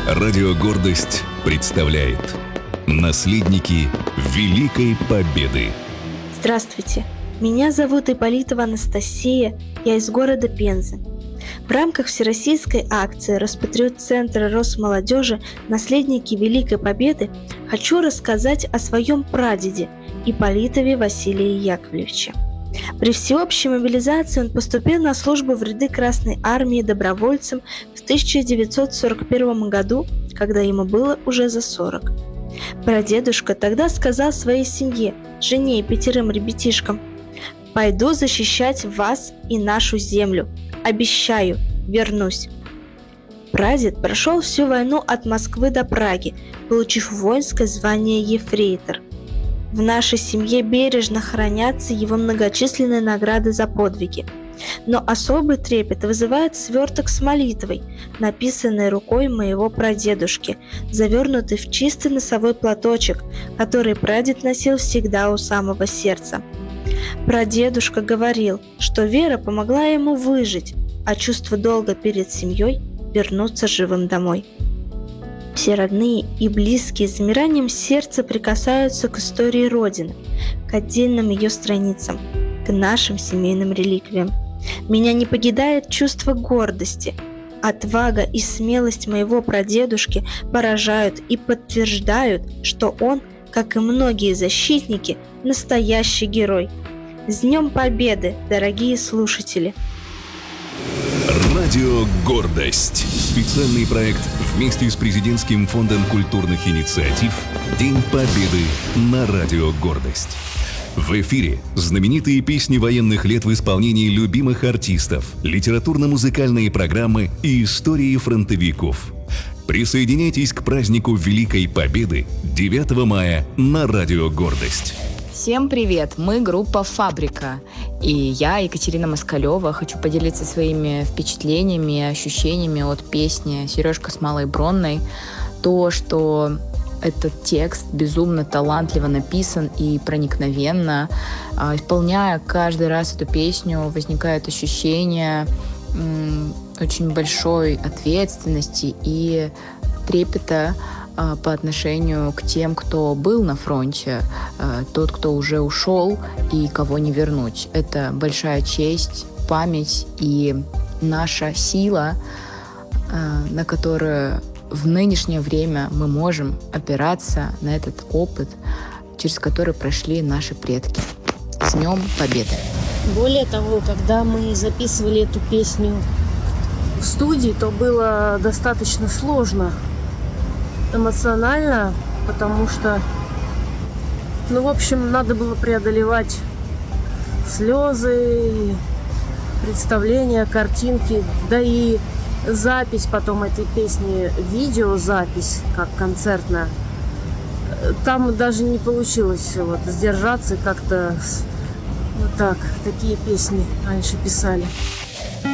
Радио «Гордость» представляет «Наследники Великой Победы». Здравствуйте, меня зовут Ипполитова Анастасия, я из города Пензы. В рамках всероссийской акции Роспатриотцентра Росмолодежи «Наследники Великой Победы» хочу рассказать о своем прадеде Ипполитове Василии Яковлевиче. При всеобщей мобилизации он поступил на службу в ряды Красной Армии добровольцем в 1941 году, когда ему было уже за 40. Прадедушка тогда сказал своей семье, жене и 5 ребятишкам: «Пойду защищать вас и нашу землю. Обещаю, вернусь». Прадед прошел всю войну от Москвы до Праги, получив воинское звание ефрейтор. В нашей семье бережно хранятся его многочисленные награды за подвиги. Но особый трепет вызывает сверток с молитвой, написанной рукой моего прадедушки, завернутый в чистый носовой платочек, который прадед носил всегда у самого сердца. Прадедушка говорил, что вера помогла ему выжить, а чувство долга перед семьей вернуться живым домой. Все родные и близкие с замиранием сердца прикасаются к истории Родины, к отдельным ее страницам, к нашим семейным реликвиям. Меня не покидает чувство гордости. Отвага и смелость моего прадедушки поражают и подтверждают, что он, как и многие защитники, настоящий герой. С Днем Победы, дорогие слушатели! Радио «Гордость». Специальный проект вместе с Президентским фондом культурных инициатив «День Победы» на Радио «Гордость». В эфире знаменитые песни военных лет в исполнении любимых артистов, литературно-музыкальные программы и истории фронтовиков. Присоединяйтесь к празднику Великой Победы 9 мая на Радио «Гордость». Всем привет! Мы группа «Фабрика». И я, Екатерина Москалева, хочу поделиться своими впечатлениями и ощущениями от песни «Сережка с малой Бронной». То, что этот текст безумно талантливо написан и проникновенно. Исполняя каждый раз эту песню, возникает ощущение очень большой ответственности и трепета по отношению к тем, кто был на фронте, тот, кто уже ушел и кого не вернуть. Это большая честь, память и наша сила, на которую в нынешнее время мы можем опираться, на этот опыт, через который прошли наши предки. С Днем Победы! Более того, когда мы записывали эту песню в студии, то было достаточно сложно эмоционально, потому что, в общем, надо было преодолевать слезы, представления, картинки, да и запись потом этой песни, видеозапись, как концертная. Там даже не получилось сдержаться, как-то вот так, такие песни раньше писали.